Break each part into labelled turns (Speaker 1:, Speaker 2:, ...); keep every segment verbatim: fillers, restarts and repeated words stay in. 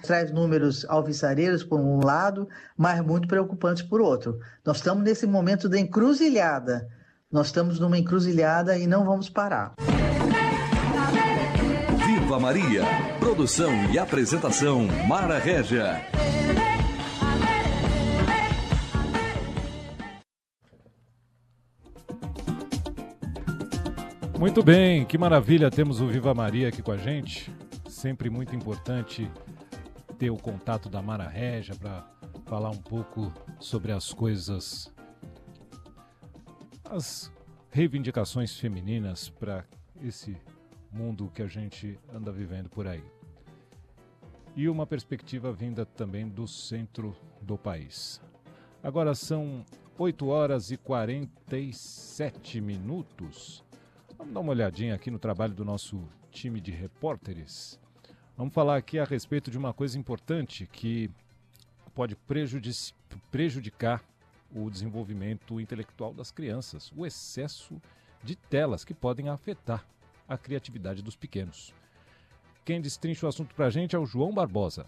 Speaker 1: traz números alvissareiros por um lado, mas muito preocupantes por outro. Nós estamos nesse momento da encruzilhada. Nós estamos numa encruzilhada e não vamos parar.
Speaker 2: Viva Maria! Produção e apresentação Mara Régia.
Speaker 3: Muito bem, que maravilha, temos o Viva Maria aqui com a gente. Sempre muito importante ter o contato da Mara Régia para falar um pouco sobre as coisas, as reivindicações femininas para esse mundo que a gente anda vivendo por aí. E uma perspectiva vinda também do centro do país. Agora são oito horas e quarenta e sete minutos. Vamos dar uma olhadinha aqui no trabalho do nosso time de repórteres. Vamos falar aqui a respeito de uma coisa importante que pode prejudici- prejudicar o desenvolvimento intelectual das crianças, o excesso de telas que podem afetar a criatividade dos pequenos. Quem destrincha o assunto pra gente é o João Barbosa.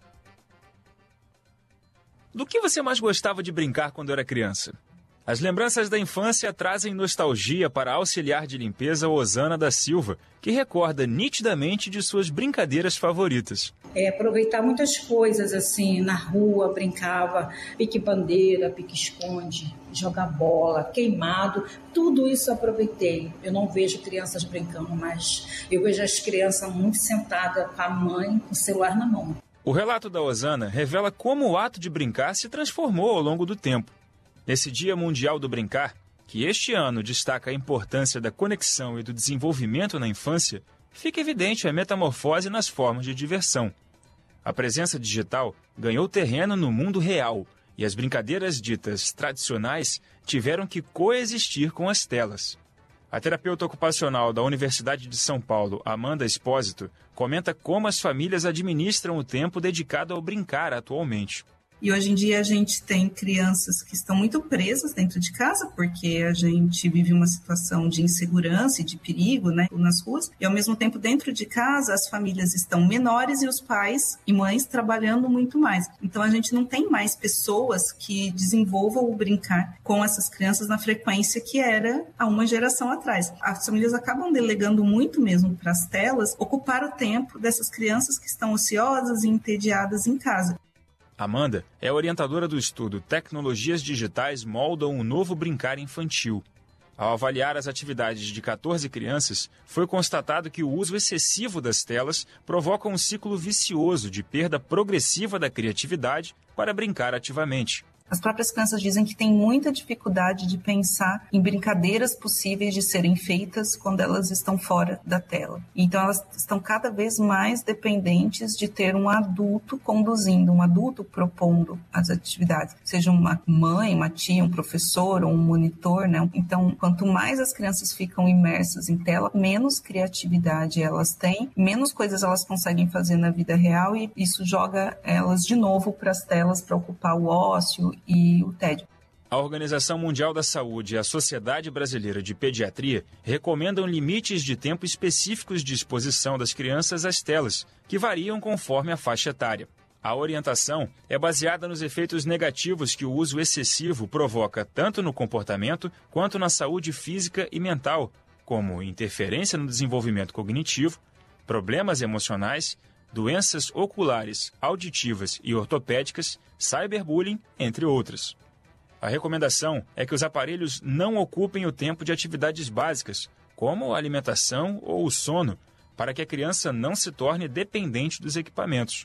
Speaker 4: Do que você mais gostava de brincar quando era criança? As lembranças da infância trazem nostalgia para a auxiliar de limpeza Osana da Silva, que recorda nitidamente de suas brincadeiras favoritas.
Speaker 5: É, aproveitar muitas coisas assim, na rua, brincava, pique-bandeira, pique-esconde, jogar bola, queimado, tudo isso eu aproveitei. Eu não vejo crianças brincando, mas eu vejo as crianças muito sentadas com a mãe, com o celular na mão.
Speaker 4: O relato da Osana revela como o ato de brincar se transformou ao longo do tempo. Nesse Dia Mundial do Brincar, que este ano destaca a importância da conexão e do desenvolvimento na infância, fica evidente a metamorfose nas formas de diversão. A presença digital ganhou terreno no mundo real e as brincadeiras ditas tradicionais tiveram que coexistir com as telas. A terapeuta ocupacional da Universidade de São Paulo, Amanda Espósito, comenta como as famílias administram o tempo dedicado ao brincar atualmente.
Speaker 6: E hoje em dia a gente tem crianças que estão muito presas dentro de casa, porque a gente vive uma situação de insegurança e de perigo, né, nas ruas. E ao mesmo tempo, dentro de casa, as famílias estão menores e os pais e mães trabalhando muito mais. Então a gente não tem mais pessoas que desenvolvam o brincar com essas crianças na frequência que era há uma geração atrás. As famílias acabam delegando muito mesmo para as telas ocupar o tempo dessas crianças que estão ociosas e entediadas em casa.
Speaker 4: Amanda é orientadora do estudo Tecnologias Digitais Moldam um Novo Brincar Infantil. Ao avaliar as atividades de quatorze crianças, foi constatado que o uso excessivo das telas provoca um ciclo vicioso de perda progressiva da criatividade para brincar ativamente.
Speaker 6: As próprias crianças dizem que têm muita dificuldade de pensar em brincadeiras possíveis de serem feitas quando elas estão fora da tela. Então elas estão cada vez mais dependentes de ter um adulto conduzindo, um adulto propondo as atividades, seja uma mãe, uma tia, um professor ou um monitor, né? Então, quanto mais as crianças ficam imersas em tela, menos criatividade elas têm, menos coisas elas conseguem fazer na vida real e isso joga elas de novo para as telas para ocupar o ócio e o tédio.
Speaker 4: A Organização Mundial da Saúde e a Sociedade Brasileira de Pediatria recomendam limites de tempo específicos de exposição das crianças às telas, que variam conforme a faixa etária. A orientação é baseada nos efeitos negativos que o uso excessivo provoca tanto no comportamento quanto na saúde física e mental, como interferência no desenvolvimento cognitivo, problemas emocionais, doenças oculares, auditivas e ortopédicas, cyberbullying, entre outras. A recomendação é que os aparelhos não ocupem o tempo de atividades básicas, como a alimentação ou o sono, para que a criança não se torne dependente dos equipamentos.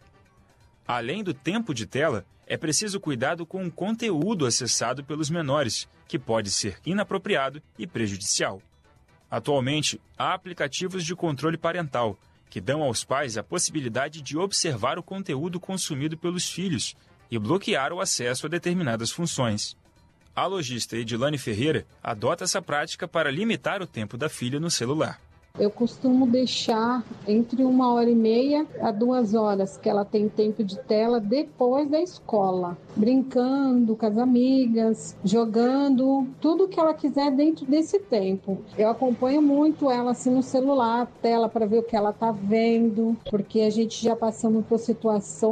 Speaker 4: Além do tempo de tela, é preciso cuidado com o conteúdo acessado pelos menores, que pode ser inapropriado e prejudicial. Atualmente, há aplicativos de controle parental, que dão aos pais a possibilidade de observar o conteúdo consumido pelos filhos e bloquear o acesso a determinadas funções. A lojista Edilane Ferreira adota essa prática para limitar o tempo da filha no celular.
Speaker 7: Eu costumo deixar entre uma hora e meia a duas horas que ela tem tempo de tela depois da escola, brincando com as amigas, jogando, tudo que ela quiser dentro desse tempo. Eu acompanho muito ela assim no celular, tela para ver o que ela está vendo, porque a gente já passamos por situações